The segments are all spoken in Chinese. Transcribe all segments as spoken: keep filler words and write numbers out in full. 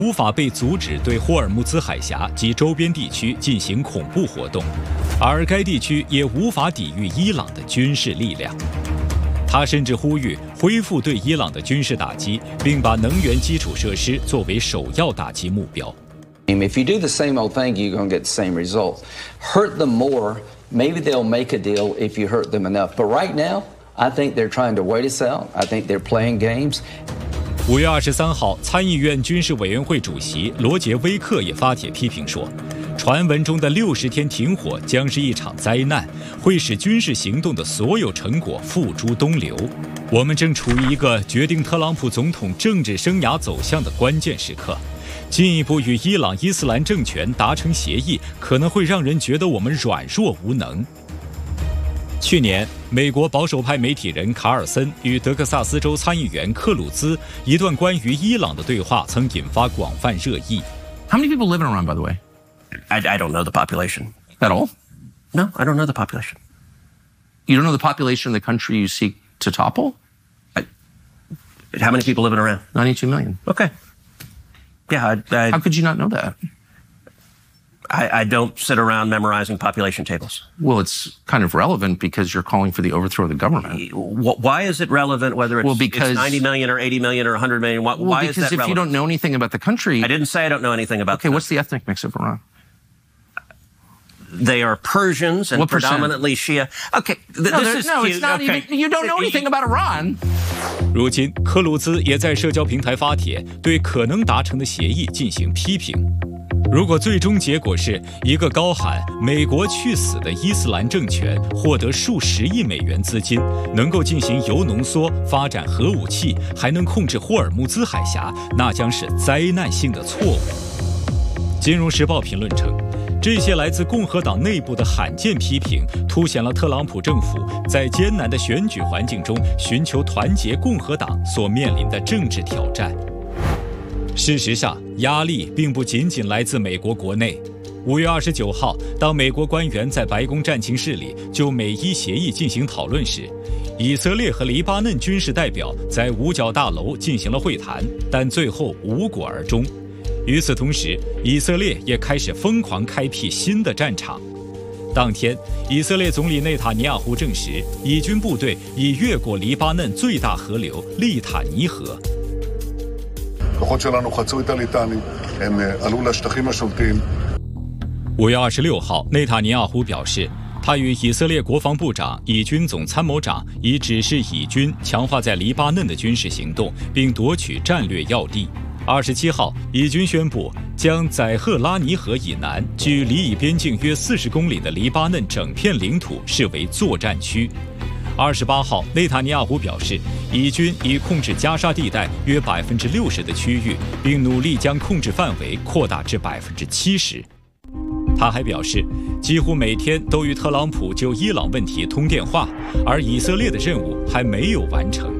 无法被阻止对霍尔木兹海峡及周边地区进行恐怖活动，而该地区也无法抵御伊朗的军事力量。他甚至呼吁恢复对伊朗的军事打击，并把能源基础设施作为首要打击目标。 If you do the same old thing, you're going to get the same result. Hurt them more, maybe they'll make a deal if you hurt them enough. But right now, I think they're trying to wait us out. I think they're playing games. 五月二十三号，参议院军事委员会主席罗杰·威克也发帖批评说，传闻中的六十天停火将是一场灾难，会使军事行动的所有成果付诸东流。我们正处于一个决定特朗普总统政治生涯走向的关键时刻，进一步与伊朗伊斯兰政权达成协议，可能会让人觉得我们软弱无能。去年，美国保守派媒体人卡尔森与德克萨斯州参议员克鲁兹一段关于伊朗的对话曾引发广泛热议。 How many people live in Iran, by the way? I, I don't know the population. At all? No, I don't know the population. You don't know the population of the country you seek to topple? I, how many people live in Iran? ninety-two million. Okay. Yeah, I, I, How could you not know that? I, I don't sit around memorizing population tables. Well, it's kind of relevant because you're calling for the overthrow of the government. Why is it relevant whether it's, well, because, it's ninety million or eighty million or one hundred million? Why, well, why is that because if relevant? you don't know anything about the country... I didn't say I don't know anything about Okay, the what's the ethnic mix of Iran? They are Persians and what predominantly Shia. Okay, th- no, this is no, cute. It's not okay. even, you don't know anything about Iran. 如今，克鲁兹也在社交平台发帖，对可能达成的协议进行批评。如果最终结果是一个高喊“美国去死”的伊斯兰政权获得数十亿美元资金，能够进行铀浓缩、发展核武器，还能控制霍尔木兹海峡，那将是灾难性的错误。金融时报评论称，这些来自共和党内部的罕见批评，凸显了特朗普政府在艰难的选举环境中寻求团结共和党所面临的政治挑战。事实上，压力并不仅仅来自美国国内。五月二十九号，当美国官员在白宫战情室里就美伊协议进行讨论时，以色列和黎巴嫩军事代表在五角大楼进行了会谈，但最后无果而终。与此同时，以色列也开始疯狂开辟新的战场。当天，以色列总理内塔尼亚胡证实，以军部队已越过黎巴嫩最大河流利塔尼河。五月二十六号，内塔尼亚胡表示，他与以色列国防部长、以军总参谋长已指示以军强化在黎巴嫩的军事行动，并夺取战略要地。二十七号，以军宣布将载赫拉尼河以南距黎以边境约四十公里的黎巴嫩整片领土视为作战区。二十八号，内塔尼亚胡表示，以军已控制加沙地带约百分之六十的区域，并努力将控制范围扩大至百分之七十。他还表示，几乎每天都与特朗普就伊朗问题通电话，而以色列的任务还没有完成。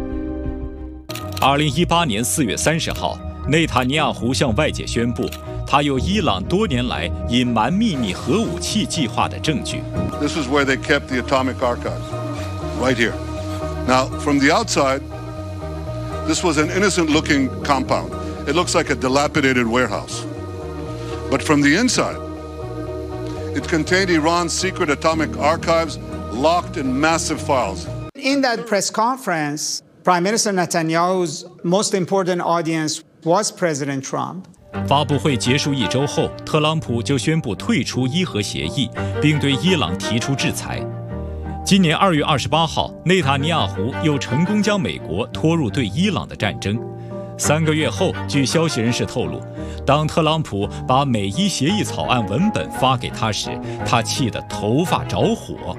二零一八年四月三十号，内塔尼亚胡向外界宣布，他有伊朗多年来隐瞒秘密核武器计划的证据。 This is where they kept the atomic archives, right here. Now, from the outside, this was an innocent-looking compound. It looks like a dilapidated warehouse. But from the inside, it contained Iran's secret atomic archives locked in massive files. In that press conference, Prime Minister Netanyahu's most important audience was President Trump. 发布会结束一周后，特朗普就宣布退出伊核协议，并对伊朗提出制裁。今年二月二十八号，内塔尼亚胡又成功将美国拖入对伊朗的战争。三个月后，据消息人士透露，当特朗普把美伊协议草案文本发给他时，他气得头发着火。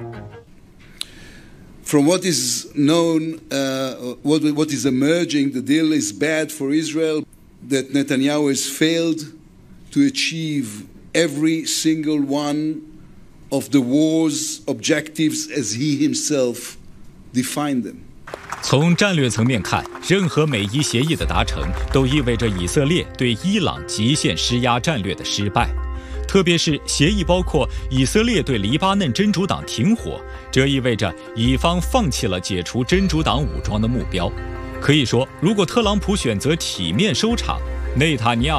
From what is known, uh, what, what is emerging, the deal is bad for Israel, that Netanyahu has failed to achieve every single one of the war's objectives as he himself defined them. 从战略层面看，任何美伊协议的达成都意味着以色列对伊朗极限施压战略的失败。特别是协议包括以色列对黎巴嫩真主党停火，这意味着以方放弃了解除真主党武装的目标。可以说，如果特朗普选择体面收场， 内塔尼亚